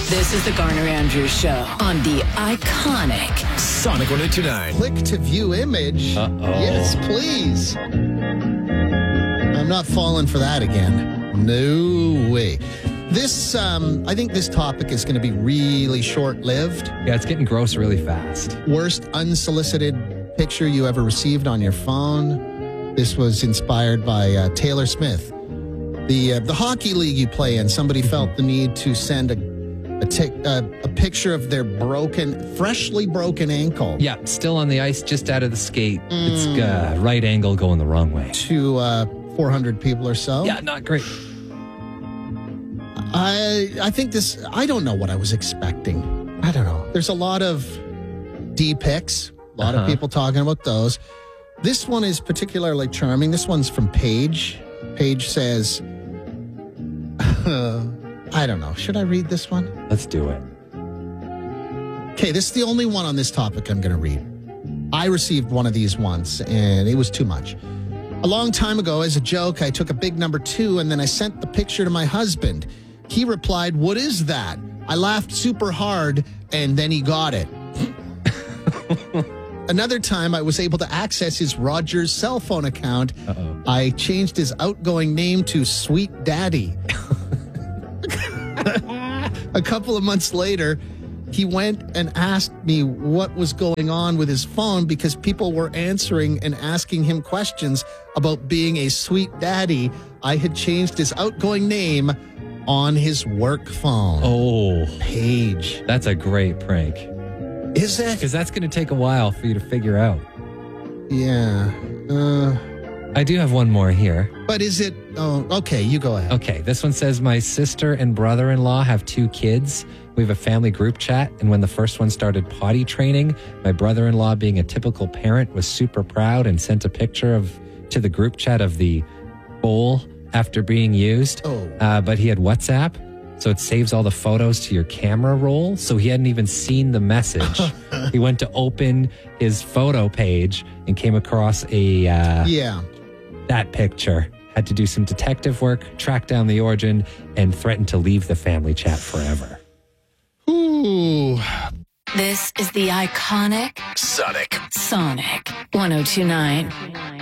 This is the Garner Andrews Show on the iconic Sonic 102.9. Click to view image. Yes, please. I'm not falling for that again. No way. This, I think this topic is going to be really short-lived. Yeah, it's getting gross really fast. Worst unsolicited picture you ever received on your phone. This was inspired by Taylor Smith. The hockey league you play in, somebody felt the need to send a picture of their freshly broken ankle. Yeah, still on the ice, just out of the skate. It's right angle going the wrong way. To 400 people or so. Yeah, not great. I think this, I don't know what I was expecting. I don't know. There's a lot of D-pics, a lot of people talking about those. This one is particularly charming. This one's from Paige. Paige says, I don't know. Should I read this one? Let's do it. Okay, this is the only one on this topic I'm going to read. I received one of these once, and it was too much. A long time ago, as a joke, I took a big number 2, and then I sent the picture to my husband. He replied, "What is that?" I laughed super hard, and then he got it. Another time, I was able to access his Rogers cell phone account. I changed his outgoing name to Sweet Daddy. A couple of months later, he went and asked me what was going on with his phone because people were answering and asking him questions about being a sweet daddy. I had changed his outgoing name on his work phone. Oh, Paige. that's a great prank. Is it? Because that's going to take a while for you to figure out. Yeah. I do have one more here. But is it? Oh, okay. You go ahead. Okay, this one says, my sister and brother-in-law have 2 kids. We have a family group chat, and when the first one started potty training, my brother-in-law, being a typical parent, was super proud and sent a picture to the group chat of the bowl after being used. But he had WhatsApp, so it saves all the photos to your camera roll, so he hadn't even seen the message. He went to open his photo page and came across that picture. Had to do some detective work, track down the origin, and threatened to leave the family chat forever. Ooh. This is the iconic Sonic. Sonic 102.9.